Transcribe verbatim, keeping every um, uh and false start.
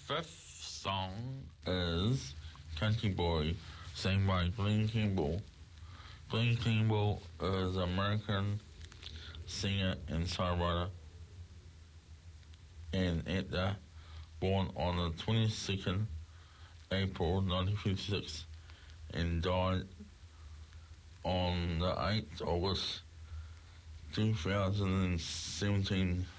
fifth song is Country Boy, sang by Glenn Campbell. Glenn Campbell is an American singer and songwriter and actor, born on the twenty-second of April nineteen fifty-six and died on the eighth of August two thousand seventeen.